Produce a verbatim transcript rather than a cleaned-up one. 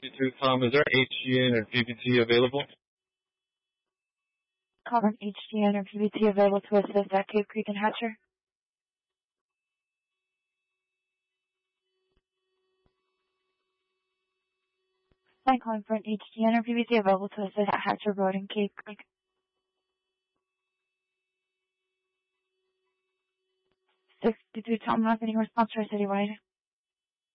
sixty-two Tom, is there H G N or P P T available? Call from H G N or P P T available to assist at Cave Creek and Hatcher. I'm calling for an H G N or P P T available to assist at Hatcher Road in Cave Creek. sixty-two Tom, not getting response for Citywide.